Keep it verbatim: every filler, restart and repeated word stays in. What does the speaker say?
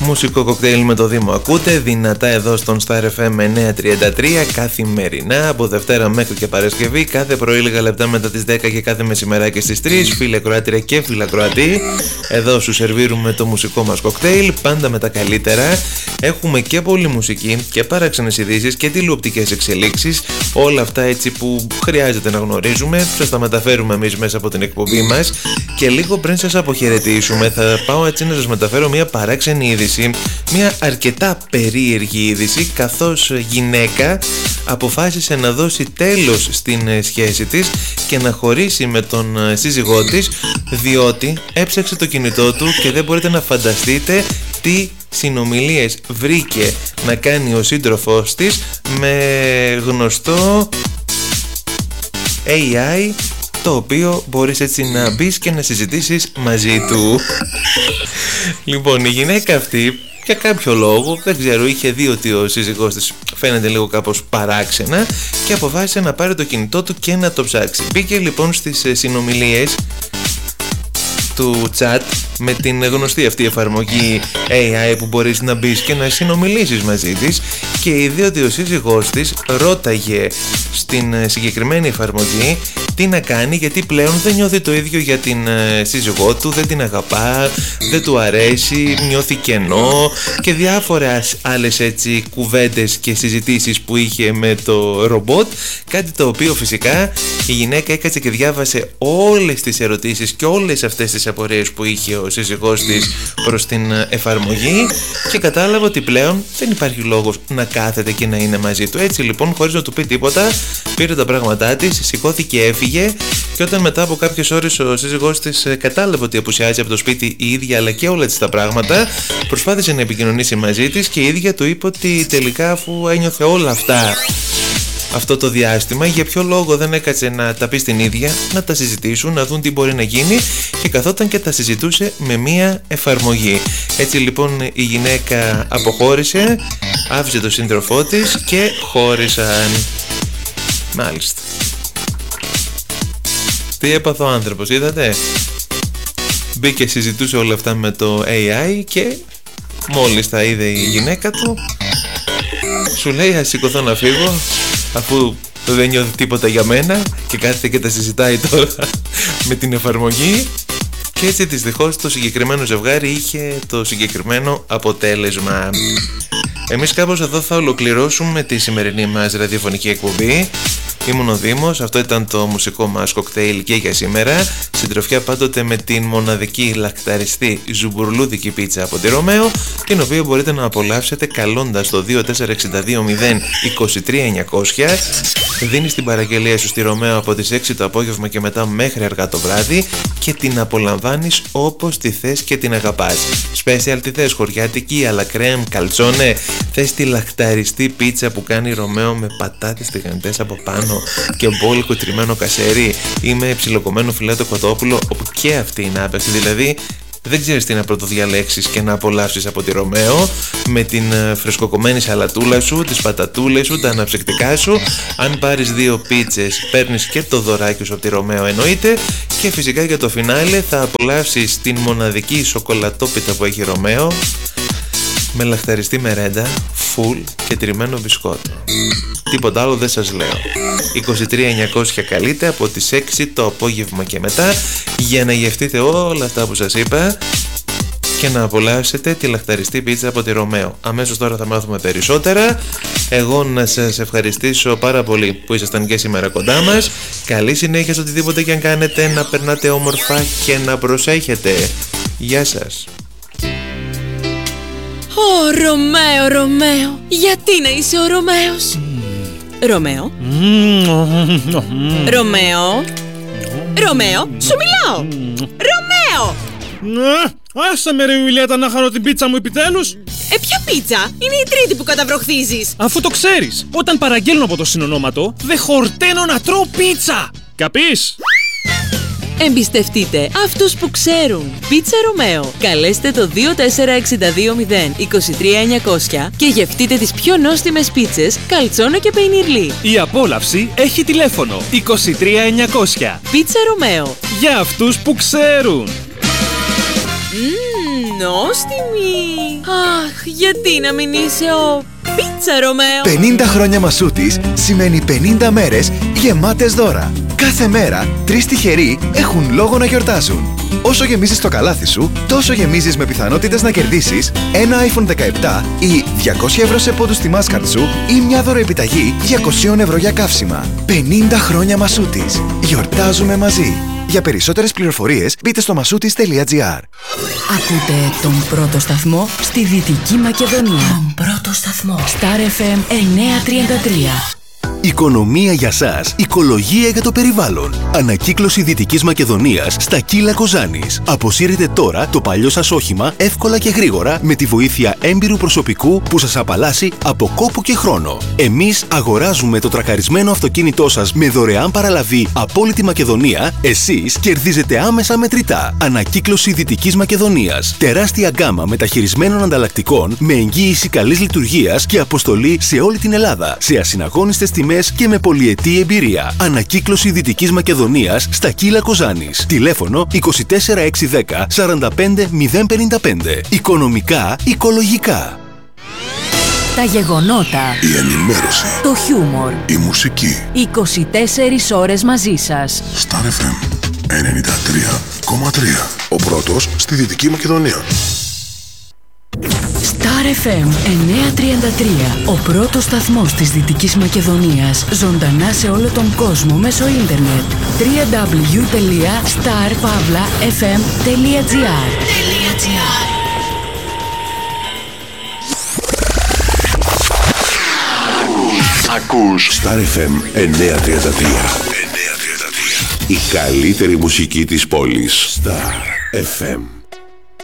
Μουσικό κοκτέιλ με το Δήμο ακούτε δυνατά εδώ στον Star εφ εμ εννιακόσια τριάντα τρία καθημερινά από Δευτέρα μέχρι και Παρασκευή, κάθε πρωί λίγα λεπτά μετά τις δέκα και κάθε μεσημεράκι στις τρεις. Φίλε Κροάτρια και φίλα Κροατή, εδώ σου σερβίρουμε το μουσικό μας κοκτέιλ, πάντα με τα καλύτερα. Έχουμε και πολλή μουσική και παράξενες ειδήσεις και τηλεοπτικές εξελίξεις, όλα αυτά έτσι που χρειάζεται να γνωρίζουμε. Σας τα μεταφέρουμε εμείς μέσα από την εκπομπή μας και λίγο πριν σας αποχαιρετήσουμε θα πάω έτσι να σας μεταφέρω μια παράξενη είδηση, μια αρκετά περίεργη είδηση, καθώς γυναίκα αποφάσισε να δώσει τέλος στην σχέση της και να χωρίσει με τον σύζυγό της, διότι έψαξε το κινητό του και δεν μπορείτε να φανταστείτε τι συνομιλίες βρήκε να κάνει ο σύντροφός της με γνωστό έι άι, το οποίο μπορείς έτσι να μπεις και να συζητήσεις μαζί του. Λοιπόν, η γυναίκα αυτή για κάποιο λόγο, δεν ξέρω, είχε δει ότι ο σύζυγός της φαίνεται λίγο κάπως παράξενα και αποφάσισε να πάρει το κινητό του και να το ψάξει. Μπήκε λοιπόν στις συνομιλίες του chat με την γνωστή αυτή εφαρμογή έι άι που μπορείς να μπεις και να συνομιλήσεις μαζί της, και είδε ότι ο σύζυγός της ρώταγε στην συγκεκριμένη εφαρμογή τι να κάνει, γιατί πλέον δεν νιώθει το ίδιο για την σύζυγό του, δεν την αγαπά, δεν του αρέσει, νιώθει κενό και διάφορες άλλες έτσι κουβέντες και συζητήσεις που είχε με το ρομπότ, κάτι το οποίο φυσικά η γυναίκα έκατσε και διάβασε όλες τις ερωτήσεις και όλες αυτές τις απορίες που είχε ο σύζυγός της προς την εφαρμογή και κατάλαβε ότι πλέον δεν υπάρχει λόγος να κάθεται και να είναι μαζί του. Έτσι λοιπόν, χωρίς να του πει τίποτα, πήρε τα πράγματά της, σηκώθηκε, έφυγε, και όταν μετά από κάποιες ώρες ο σύζυγός της κατάλαβε ότι απουσιάζει από το σπίτι η ίδια αλλά και όλα της τα πράγματα, προσπάθησε να επικοινωνήσει μαζί της και η ίδια του είπε ότι τελικά, αφού ένιωθε όλα αυτά αυτό το διάστημα, για ποιο λόγο δεν έκατσε να τα πει στην ίδια, να τα συζητήσουν, να δουν τι μπορεί να γίνει, και καθόταν και τα συζητούσε με μία εφαρμογή. Έτσι λοιπόν η γυναίκα αποχώρησε, άφησε το σύντροφό της και χώρισαν. Μάλιστα. Τι έπαθε ο άνθρωπος, είδατε? Μπήκε, συζητούσε όλα αυτά με το έι άι και μόλις τα είδε η γυναίκα του, σου λέει ας σηκωθώ να φύγω, αφού δεν νιώθει τίποτα για μένα, και κάθεται και τα συζητάει τώρα με την εφαρμογή. Και έτσι δυστυχώς το συγκεκριμένο ζευγάρι είχε το συγκεκριμένο αποτέλεσμα. Εμείς κάπως εδώ θα ολοκληρώσουμε τη σημερινή μας ραδιοφωνική εκπομπή. Ήμουν ο Δήμος, αυτό ήταν το μουσικό μας κοκτέιλ και για σήμερα. Συντροφιά πάντοτε με την μοναδική λακταριστή ζουμπουρλούδικη πίτσα από τη Ρωμαίο, την οποία μπορείτε να απολαύσετε καλώντας το δύο τέσσερα έξι δύο μηδέν δύο τρία εννιακόσια. Δίνεις την παραγγελία σου στη Ρωμαίο από τις έξι το απόγευμα και μετά μέχρι αργά το βράδυ και την απολαμβάνεις όπως τη θες και την αγαπάς. Special τι θες, χωριάτικη, αλλά κρέμ, καλτσόνε? Θες τη λακταριστή πίτσα που κάνει η Ρωμαίο με πατάτες τηγανιτές από πάνω και μπόλικο τριμμένο κασέρι, ή με ψιλοκομμένο φιλέτο κοτόπουλο, όπου και αυτή είναι άπαιξη, δηλαδή δεν ξέρεις τι να πρωτοδιαλέξεις και να απολαύσεις από τη Ρωμαίο, με την φρεσκοκομμένη σαλατούλα σου, τις πατατούλες σου, τα αναψυκτικά σου. Αν πάρεις δύο πίτσες παίρνεις και το δωράκι σου από τη Ρωμαίο εννοείται, και φυσικά για το φινάλε θα απολαύσεις την μοναδική σοκολατόπιτα που έχει η Ρωμαίο με λαχταριστή μερέντα, φουλ και τριμμένο μπισκότο. Τίποτα άλλο δεν σας λέω. είκοσι τρία εννιακόσια καλείτε από τις έξι το απόγευμα και μετά για να γευτείτε όλα αυτά που σας είπα και να απολαύσετε τη λαχταριστή πίτσα από τη Ρωμαίο. Αμέσως τώρα θα μάθουμε περισσότερα. Εγώ να σας ευχαριστήσω πάρα πολύ που ήσασταν και σήμερα κοντά μας. Καλή συνέχεια σε οτιδήποτε και αν κάνετε, να περνάτε όμορφα και να προσέχετε. Γεια σας. Ω, Ρωμαίο, Ρωμαίο, γιατί να είσαι ο Ρωμαίος? Ρωμαίο, Ρωμαίο, Ρωμαίο, σου μιλάω. Ρωμαίο! Άσε με ρε Ιουλιέτα να χαρώ την πίτσα μου επιτέλους. Ε, ποια πίτσα? Είναι η τρίτη που καταβροχθίζεις. Αφού το ξέρεις, όταν παραγγέλνω από το συνονόματο, δεν χορταίνω να τρώω πίτσα. Καπείς? Εμπιστευτείτε αυτούς που ξέρουν. Πίτσα Ρωμαίο. Καλέστε το δύο τέσσερα έξι δύο μηδέν δύο τρία εννιακόσια και γευτείτε τις πιο νόστιμες πίτσες καλτσόνα και πεϊνιρλί. Η απόλαυση έχει τηλέφωνο είκοσι τρία εννιακόσια. Πίτσα Ρωμαίο. Για αυτούς που ξέρουν. Μμμ, Νόστιμη! Αχ, γιατί να μην είσαι ο Πίτσα Ρωμαίο? πενήντα χρόνια Μασούτης σημαίνει πενήντα μέρες γεμάτες δώρα. Κάθε μέρα τρεις τυχεροί έχουν λόγο να γιορτάζουν. Όσο γεμίζεις το καλάθι σου, τόσο γεμίζεις με πιθανότητες να κερδίσεις ένα άιφον δεκαεπτά ή διακόσια ευρώ σε πόντους στη Mastercard σου ή μια δωροεπιταγή διακόσια ευρώ για καύσιμα. πενήντα χρόνια Μασούτης. Γιορτάζουμε μαζί. Για περισσότερες πληροφορίες μπείτε στο μασούτης τελεία τζι άρ. Ακούτε τον πρώτο σταθμό στη Δυτική Μακεδονία. Τον πρώτο σταθμό. Star εφ εμ εννιακόσια τριάντα τρία. Οικονομία για σας, οικολογία για το περιβάλλον. Ανακύκλωση Δυτικής Μακεδονίας στα Κύλα Κοζάνης. Αποσύρετε τώρα το παλιό σας όχημα εύκολα και γρήγορα με τη βοήθεια έμπειρου προσωπικού που σας απαλλάσσει από κόπο και χρόνο. Εμείς αγοράζουμε το τρακαρισμένο αυτοκίνητό σας με δωρεάν παραλαβή από όλη τη Μακεδονία. Εσείς κερδίζετε άμεσα μετρητά. Ανακύκλωση Δυτικής Μακεδονίας. Τεράστια γκάμα μεταχειρισμένων ανταλλακτικών με εγγύηση καλής λειτουργίας και αποστολή σε όλη την Ελλάδα. Σε ασυναγώνιστες τιμές και με πολυετή εμπειρία. Ανακύκλωση Δυτικής Μακεδονίας στα Κύλα Κοζάνης. Τηλέφωνο είκοσι τέσσερα εξακόσια δέκα σαράντα πέντε μηδέν πενήντα πέντε. Οικονομικά, οικολογικά. Τα γεγονότα. Η ενημέρωση. Το χιούμορ. Η μουσική. είκοσι τέσσερις ώρες μαζί σας. Star εφ εμ ενενήντα τρία κόμμα τρία. Ο πρώτος στη Δυτική Μακεδονία. Star εφ εμ εννιακόσια τριάντα τρία. Ο πρώτος σταθμός της Δυτικής Μακεδονίας. Ζωντανά σε όλο τον κόσμο μέσω ίντερνετ. double-u double-u double-u τελεία star pavla f m τελεία g r. Ακούς Star εφ εμ εννιακόσια τριάντα τρία. Η καλύτερη μουσική της πόλης. Star εφ εμ.